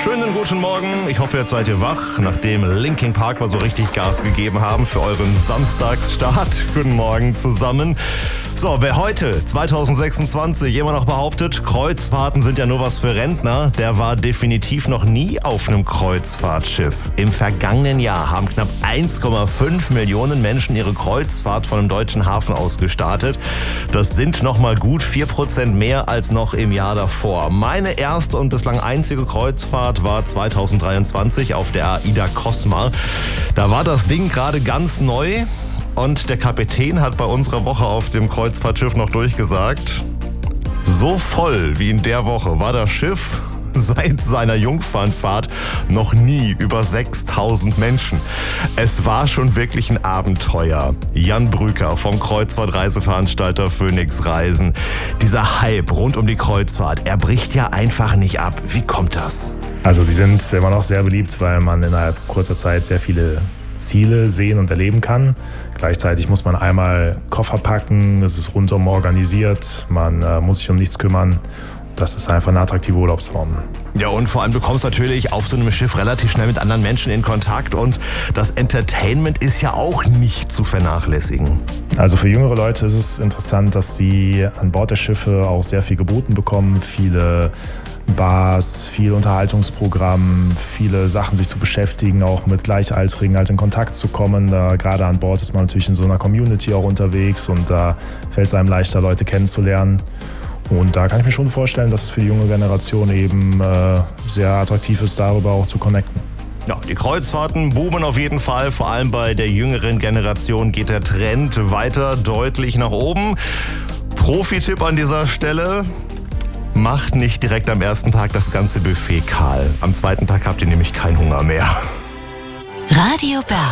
Schönen guten Morgen. Ich hoffe, jetzt seid ihr wach, nachdem Linkin Park mal so richtig Gas gegeben haben für euren Samstagsstart. Guten Morgen zusammen. So, wer heute, 2026, immer noch behauptet, Kreuzfahrten sind ja nur was für Rentner, der war definitiv noch nie auf einem Kreuzfahrtschiff. Im vergangenen Jahr haben knapp 1,5 Millionen Menschen ihre Kreuzfahrt von einem deutschen Hafen aus gestartet. Das sind nochmal gut 4% mehr als noch im Jahr davor. Meine erste und bislang einzige Kreuzfahrt war 2023 auf der AIDA Cosma. Da war das Ding gerade ganz neu. Und der Kapitän hat bei unserer Woche auf dem Kreuzfahrtschiff noch durchgesagt, so voll wie in der Woche war das Schiff seit seiner Jungfernfahrt noch nie über 6.000 Menschen. Es war schon wirklich ein Abenteuer. Jan Brüker vom Kreuzfahrtreiseveranstalter Phoenix Reisen. Dieser Hype rund um die Kreuzfahrt, er bricht ja einfach nicht ab. Wie kommt das? Also die sind immer noch sehr beliebt, weil man innerhalb kurzer Zeit sehr viele Ziele sehen und erleben kann. Gleichzeitig muss man einmal Koffer packen, es ist rundum organisiert, man muss sich um nichts kümmern. Das ist einfach eine attraktive Urlaubsform. Ja, und vor allem du kommst natürlich auf so einem Schiff relativ schnell mit anderen Menschen in Kontakt und das Entertainment ist ja auch nicht zu vernachlässigen. Also für jüngere Leute ist es interessant, dass sie an Bord der Schiffe auch sehr viel geboten bekommen, viele Bars, viel Unterhaltungsprogramm, viele Sachen sich zu beschäftigen, auch mit Gleichaltrigen halt in Kontakt zu kommen. Da gerade an Bord ist man natürlich in so einer Community auch unterwegs und da fällt es einem leichter, Leute kennenzulernen. Und da kann ich mir schon vorstellen, dass es für die junge Generation eben sehr attraktiv ist, darüber auch zu connecten. Ja, die Kreuzfahrten boomen auf jeden Fall. Vor allem bei der jüngeren Generation geht der Trend weiter deutlich nach oben. Profi-Tipp an dieser Stelle: Macht nicht direkt am ersten Tag das ganze Buffet kahl. Am zweiten Tag habt ihr nämlich keinen Hunger mehr. Radio Berg.